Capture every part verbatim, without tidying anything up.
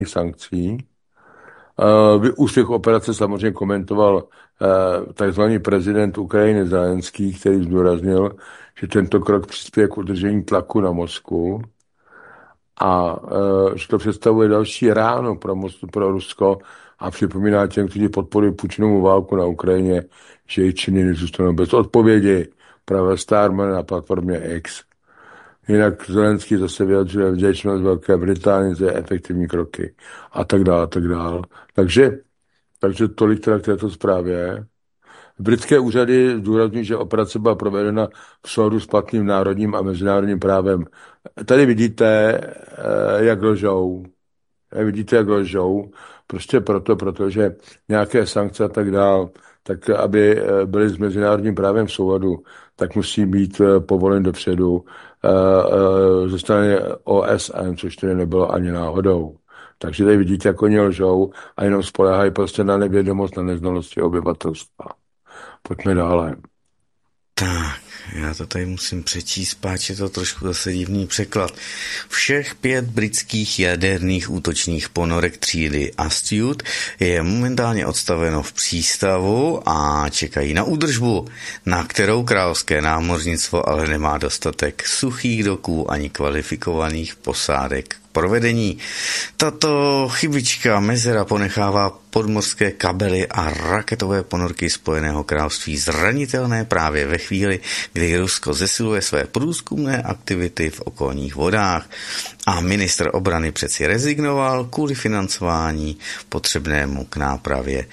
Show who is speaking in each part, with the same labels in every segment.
Speaker 1: sankcí. Uh, úspěch operace samozřejmě komentoval uh, takzvaný prezident Ukrajiny Zelenský, který zdůraznil, že tento krok přispěje k udržení tlaku na Moskvu a uh, že to představuje další ráno pro, Moskvu, pro Rusko a připomíná těm, kteří podporují Putinovu válku na Ukrajině, že jejich činy nezůstanou bez odpovědi, pravil Starmer na platformě X. Jinak Zelenský zase vyjadřuje vděčnost Velké Británii za efektivní kroky a tak dále, a tak dále. Takže, takže tolik teda k této zprávě. Britské úřady zdůrazňují, že operace byla provedena v souladu s platným národním a mezinárodním právem. Tady vidíte, jak lžou. Vidíte, jak lžou. Prostě proto, protože nějaké sankce a tak dále, tak aby byly s mezinárodním právem v souladu, tak musí být povolen dopředu ze strany O S N, což tedy nebylo ani náhodou. Takže tady vidíte, jak oni lžou a jenom spoléhají prostě na nevědomost, na neznalosti obyvatelstva. Pojďme dále.
Speaker 2: Tak, já to tady musím přečíst, páč je to trošku zase divný překlad. Všech pět britských jaderných útočných ponorek třídy Astute je momentálně odstaveno v přístavu a čekají na údržbu, na kterou královské námořnictvo ale nemá dostatek suchých doků ani kvalifikovaných posádek k provedení. Tato chybička mezera ponechává podmořské kabely a raketové ponorky Spojeného království zranitelné právě ve chvíli, kdy Rusko zesiluje své průzkumné aktivity v okolních vodách. A ministr obrany přeci rezignoval kvůli financování potřebnému k nápravě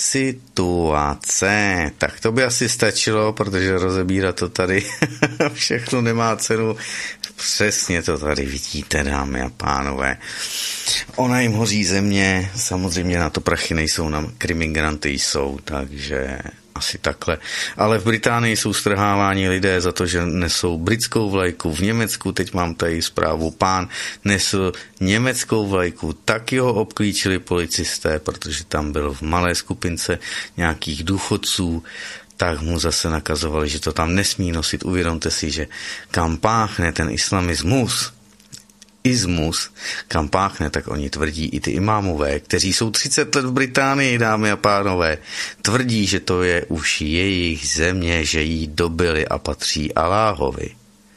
Speaker 2: situace. Tak to by asi stačilo, protože rozebírat to tady všechno nemá cenu. Přesně to tady vidíte, dámy a pánové. Ona jim hoří země, samozřejmě na to prachy nejsou, na krimigranty jsou, takže asi takhle. Ale v Británii jsou strháváni lidé za to, že nesou britskou vlajku. V Německu, teď mám tady zprávu, pán nesl německou vlajku, taky ho obklíčili policisté, protože tam byl v malé skupince nějakých důchodců, tak mu zase nakazovali, že to tam nesmí nosit. Uvědomte si, že kam páchne ten islamismus, ismus, kam páchne, tak oni tvrdí i ty imámové, kteří jsou třicet let v Británii, dámy a pánové, tvrdí, že to je už jejich země, že jí dobili a patří Aláhovi.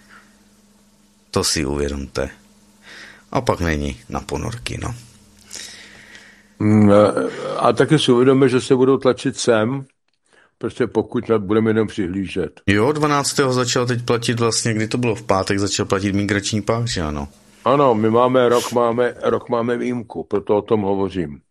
Speaker 2: To si uvědomte. A pak není na ponorky, no.
Speaker 1: A taky si uvědomíme, že se budou tlačit sem, prostě pokud budeme jenom přihlížet.
Speaker 2: Jo, dvanáctého začal teď platit vlastně, kdy to bylo v pátek, začal platit migrační pakt, že ano?
Speaker 1: Ano, my máme rok, máme, rok máme výjimku, proto o tom hovořím.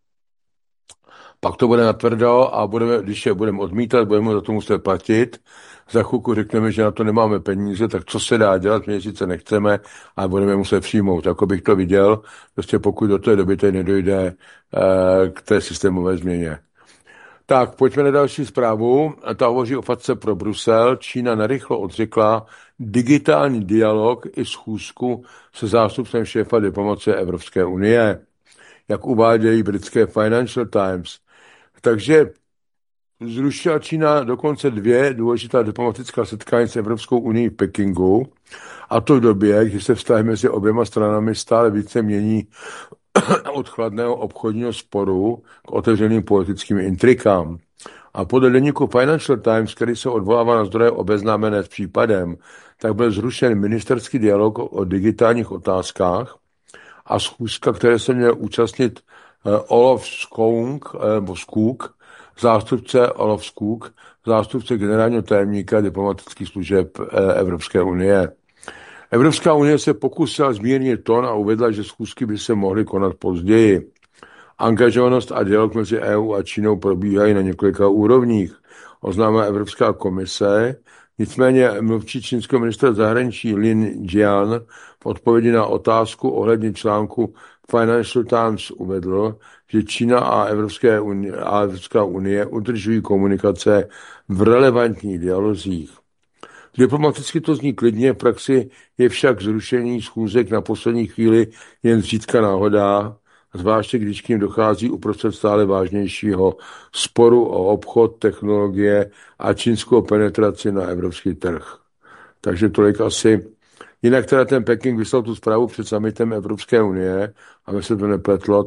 Speaker 1: Pak to bude natvrdo a budeme, když je budeme odmítat, budeme za to muset platit. Za chvilku řekneme, že na to nemáme peníze, tak co se dá dělat, my sice nechceme, ale budeme muset přijmout. Jako bych to viděl, prostě pokud do té doby tady nedojde eh, k té systémové změně. Tak, pojďme na další zprávu. Ta hovoří o fatce pro Brusel. Čína narychlo odřekla digitální dialog i schůzku se zástupcem šéfa diplomacie Evropské unie, jak uvádějí britské Financial Times. Takže zrušila Čína dokonce dvě důležitá diplomatická setkání s Evropskou unii v Pekingu, a to v době, kdy se vztahy mezi oběma stranami stále více mění od chladného obchodního sporu k otevřeným politickým intrikám. A podle deníku Financial Times, který se odvolává na zdroje obeznámené s případem, tak byl zrušen ministerský dialog o digitálních otázkách a schůzka, které se měl účastnit Olof Skoog, nebo Skoog, zástupce Olof Skoog, zástupce generálního tajemníka diplomatických služeb Evropské unie. Evropská unie se pokusila zmírnit tón a uvedla, že schůzky by se mohly konat později. Angažovanost a dialog mezi E U a Čínou probíhají na několika úrovních, oznámila Evropská komise. Nicméně mluvčí čínského ministra zahraničí Lin Jian v odpovědi na otázku ohledně článku Financial Times uvedl, že Čína a, Evropské unie, a Evropská unie udržují komunikace v relevantních dialozích. Diplomaticky to zní klidně, v praxi je však zrušení schůzek na poslední chvíli jen zřídka náhoda, zvláště když k nim dochází uprostřed stále vážnějšího sporu o obchod, technologie a čínskou penetraci na evropský trh. Takže tolik asi Jinak teda ten Peking vyslal tu zprávu před summitem Evropské unie, aby se to nepletlo,